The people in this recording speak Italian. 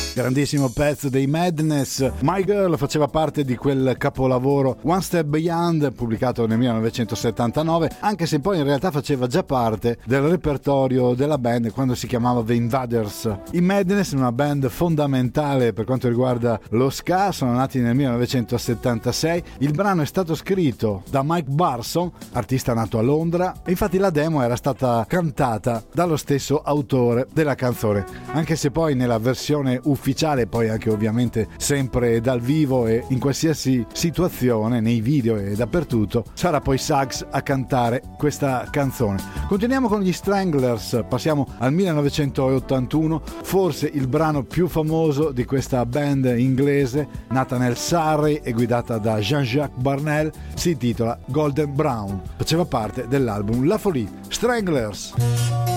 Grandissimo pezzo dei Madness. My Girl faceva parte di quel capolavoro One Step Beyond, pubblicato nel 1979, anche se poi in realtà faceva già parte del repertorio della band quando si chiamava The Invaders. I Madness, una band fondamentale per quanto riguarda lo ska, sono nati nel 1976. Il brano è stato scritto da Mike Barson, artista nato a Londra, e infatti la demo era stata cantata dallo stesso autore della canzone, anche se poi nella versione ufficiale, poi anche ovviamente sempre dal vivo e in qualsiasi situazione, nei video e dappertutto, sarà poi Suggs a cantare questa canzone. Continuiamo con gli Stranglers, passiamo al 1981, forse il brano più famoso di questa band inglese nata nel Surrey e guidata da Jean-Jacques Barnell, si intitola Golden Brown, faceva parte dell'album La Folie. Stranglers.